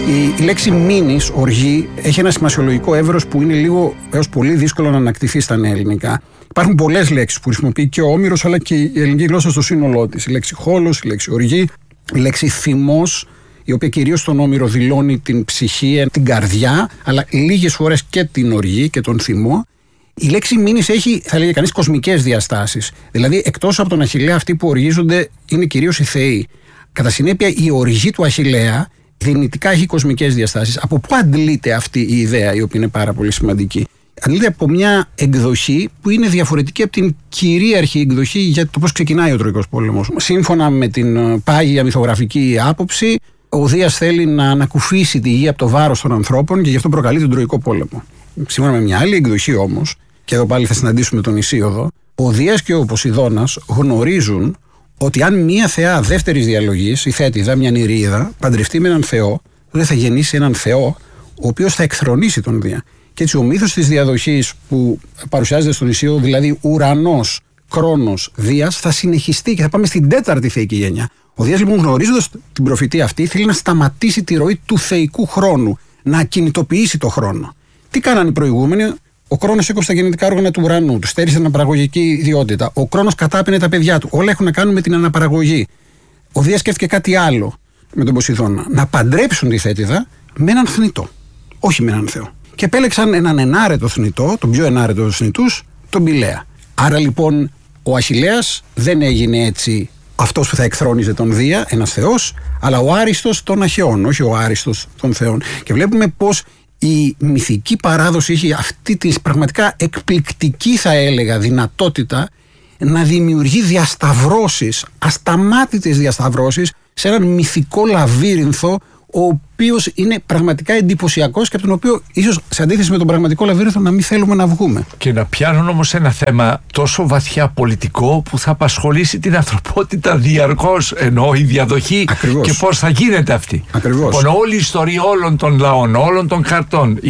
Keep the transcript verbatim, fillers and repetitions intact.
Η λέξη μήνης, οργή, έχει ένα σημασιολογικό εύρος που είναι λίγο έως πολύ δύσκολο να ανακτηθεί στα νέα ελληνικά. Υπάρχουν πολλές λέξεις που χρησιμοποιεί και ο Όμηρος, αλλά και η ελληνική γλώσσα στο σύνολό της. Η λέξη χόλος, η λέξη οργή, η λέξη θυμός, η οποία κυρίως στον Όμηρο δηλώνει την ψυχή, την καρδιά, αλλά λίγες φορές και την οργή και τον θυμό. Η λέξη μήνης έχει, θα λέγει κανείς, κοσμικές διαστάσεις. Δηλαδή, εκτός από τον Αχιλλέα, αυτοί που οργίζονται είναι κυρίως οι θεοί. Κατά συνέπεια, η οργή του Αχιλλέα δυνητικά έχει κοσμικές διαστάσεις. Από πού αντλείται αυτή η ιδέα, η οποία είναι πάρα πολύ σημαντική? Αντλείται από μια εκδοχή που είναι διαφορετική από την κυρίαρχη εκδοχή για το πώς ξεκινάει ο Τροικός Πόλεμος. Σύμφωνα με την πάγια μυθογραφική άποψη, ο Δίας θέλει να ανακουφίσει τη γη από το βάρος των ανθρώπων και γι' αυτό προκαλεί τον Τροικό Πόλεμο. Σύμφωνα με μια άλλη εκδοχή όμως, και εδώ πάλι θα συναντήσουμε τον Ησίοδο, ο Δίας και ο Ποσειδώνας γνωρίζουν ότι αν μια θεά δεύτερης διαλογής, η Θέτιδα, μια Νηρίδα, παντρευτεί με έναν θεό, τότε θα γεννήσει έναν θεό, ο οποίος θα εκθρονήσει τον Δία. Και έτσι ο μύθος της διαδοχής που παρουσιάζεται στον Ησίοδο, δηλαδή ουρανός, Κρόνος, Δίας, θα συνεχιστεί και θα πάμε στην τέταρτη θεϊκή γενιά. Ο Δίας, λοιπόν, γνωρίζοντας την προφητεία αυτή, θέλει να σταματήσει τη ροή του θεϊκού χρόνου, να ακινητοποιήσει το χρόνο. Τι κάνανε οι προηγούμενοι? Ο Κρόνος έκοψε τα γεννητικά όργανα του ουρανού, του στέρισε την αναπαραγωγική ιδιότητα. Ο Κρόνος κατάπινε τα παιδιά του. Όλα έχουν να κάνουν με την αναπαραγωγή. Ο Δίας σκέφτηκε κάτι άλλο με τον Ποσειδώνα. Να παντρέψουν τη Θέτιδα με έναν θνητό. Όχι με έναν θεό. Και επέλεξαν έναν ενάρετο θνητό, τον πιο ενάρετο των θνητούς, τον Πηλαία. Άρα λοιπόν ο Αχιλλέας δεν έγινε έτσι αυτός που θα εκθρόνιζε τον Δία, ένας θεός, αλλά ο άριστος των Αχαιών, όχι ο άριστος των θεών. Και βλέπουμε πως η μυθική παράδοση έχει αυτή τη πραγματικά εκπληκτική, θα έλεγα, δυνατότητα να δημιουργεί διασταυρώσεις, ασταμάτητες διασταυρώσεις σε έναν μυθικό λαβύρινθο, ο οποίος είναι πραγματικά εντυπωσιακός και από τον οποίο ίσως σε αντίθεση με τον πραγματικό λαβύρινθο να μην θέλουμε να βγούμε. Και να πιάνουν όμως ένα θέμα τόσο βαθιά πολιτικό που θα απασχολήσει την ανθρωπότητα διαρκώς, ενώ η διαδοχή. Ακριβώς. Και πώς θα γίνεται αυτή. Ακριβώς. Λοιπόν, όλη η ιστορία όλων των λαών, όλων των χαρτών,